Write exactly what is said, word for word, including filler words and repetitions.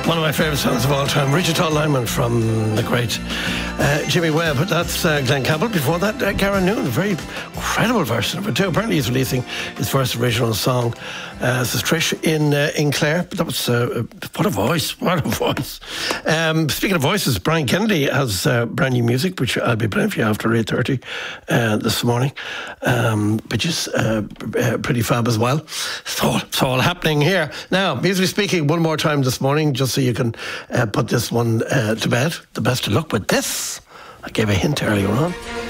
One of my favourite songs of all time, Rachel Lyman from the great uh, Jimmy Webb. That's uh, Glenn Campbell. Before that, uh, Garen Noon, a very incredible version of it too. Apparently he's releasing his first original song. Uh, this is Trish in uh, in Clare. That was, uh, what a voice, what a voice. Um, speaking of voices, Brian Kennedy has uh, brand new music, which I'll be playing for you after eight thirty uh, this morning, um, which is uh, uh, pretty fab as well. It's all, it's all happening here. Now, musically speaking, one more time this morning, just so you can uh, put this one uh, to bed. The best of luck with this. I gave a hint earlier on.